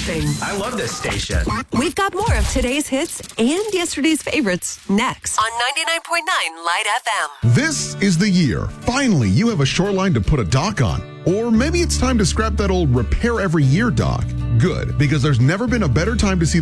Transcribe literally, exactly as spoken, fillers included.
everything. I love this station. We've got more of today's hits and yesterday's favorites next on ninety-nine point nine Light F M. This is the year. Finally, you have a shoreline to put a dock on. Or maybe it's time to scrap that old repair every year dock. Good, because there's never been a better time to see